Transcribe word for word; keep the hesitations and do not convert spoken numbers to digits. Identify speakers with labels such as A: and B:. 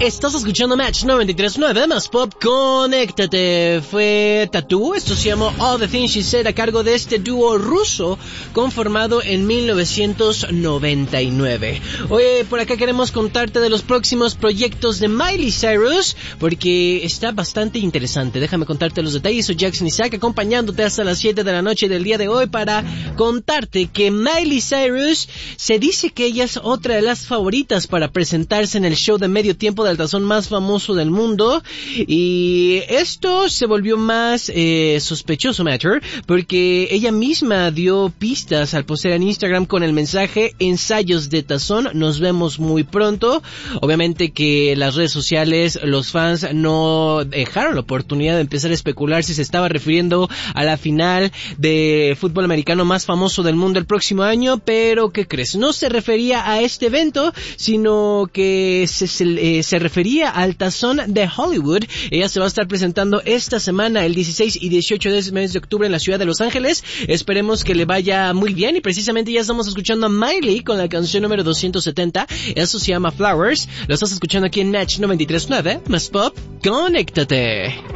A: Estás escuchando Match noventa y tres punto nueve más Pop, conéctate. Fue Tattoo, esto se llamó All the Things She Said, a cargo de este dúo ruso conformado en mil novecientos noventa y nueve. Oye, por acá queremos contarte de los próximos proyectos de Miley Cyrus, porque está bastante interesante. Déjame contarte los detalles. Soy Jackson Isaac, acompañándote hasta las siete de la noche del día de hoy para contarte que Miley Cyrus se dice que ella es otra de las favoritas para presentarse en el show de medio tiempo del tazón más famoso del mundo, y esto se volvió más eh, sospechoso, Matter, porque ella misma dio pistas al postear en Instagram con el mensaje: ensayos de tazón, nos vemos muy pronto. Obviamente que las redes sociales, los fans no dejaron la oportunidad de empezar a especular si se estaba refiriendo a la final de fútbol americano más famoso del mundo el próximo año, pero ¿qué crees? No se refería a este evento, sino que se, se, eh, se refería al tazón de Hollywood. Ella se va a estar presentando esta semana, el dieciséis y dieciocho de este mes de octubre, en la ciudad de Los Ángeles. Esperemos que le vaya muy bien, y precisamente ya estamos escuchando a Miley con la canción número doscientos setenta. Eso se llama Flowers. Lo estás escuchando aquí en Match noventa y tres punto nueve más Pop, conéctate.